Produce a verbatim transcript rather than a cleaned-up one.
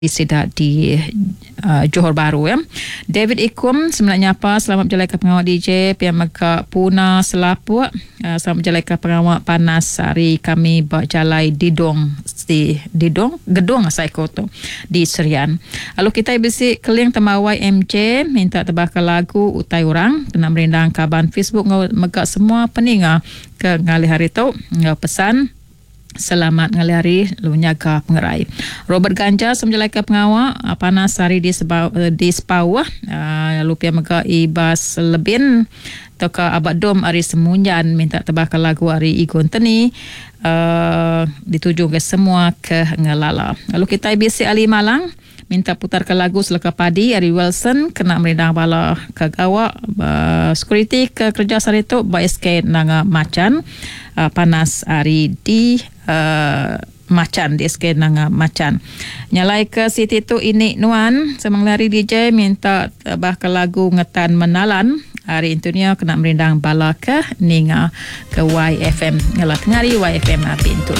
Sidak di uh, Johor Bahru ya. David Ikum sebenarnya apa? Selamat berjalan ke pengawal D J Pian Mekak Puna Selapuk. Uh, selamat berjalan ke pengawal Panas hari kami berjalai Didong di Didong Gedung Saiko tu di Serian. Lalu kita bisi keling temawai M J minta tebakal lagu utai orang nak merindang kaban Facebook megak semua peninga ke ngali hari tu ngau pesan selamat ngali hari lunya ke pengerai. Robert Ganja semjalai ke pengawal panas hari di sebau di sepawah uh, lalu pia mega ibas lebin toka abad dom hari semunyan minta tebakal lagu hari Igun Teni uh, dituju ke semua ke ngelala. Lalu kita bisi Ali Malang minta putar ke lagu Selaka Padi Ari Wilson kena merindang bala ke gawak uh, security ke kerja sari tu ba S K nanga macan uh, panas hari di uh, macan di S K nanga macan nyalai ke Siti tu ini nuan semang lari D J minta bah ke lagu ngetan menalan hari intunya kena merindang bala ke ninga ke Y F M ngalah tengari Y F M api intu.